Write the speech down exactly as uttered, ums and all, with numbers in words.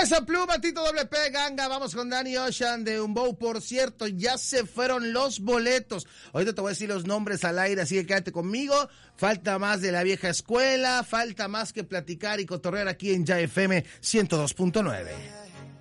Peso Pluma, Tito Doble P, Ganga, vamos con Danny Ocean de Umbo. Por cierto, ya se fueron los boletos. Ahorita te voy a decir los nombres al aire, así que quédate conmigo. Falta más de la vieja escuela, falta más que platicar y cotorrear aquí en Ya F M ciento dos punto nueve.